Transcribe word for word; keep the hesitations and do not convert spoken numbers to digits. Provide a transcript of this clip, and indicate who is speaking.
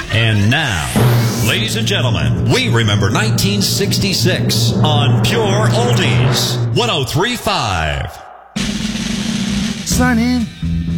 Speaker 1: And now, ladies and gentlemen, we remember nineteen sixty-six on Pure Oldies, one oh three point five.
Speaker 2: Sign in